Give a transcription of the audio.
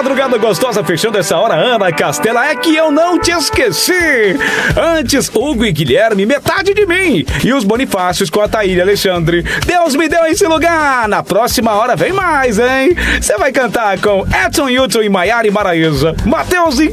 madrugada gostosa, fechando essa hora, Ana Castela, é que eu não te esqueci. Antes, Hugo e Guilherme, metade de mim. E os Bonifácios com a Thaíra Alexandre. Deus me deu esse lugar. Na próxima hora vem mais, hein? Você vai cantar com Edson Hudson e Maiara e Maraísa. Matheus e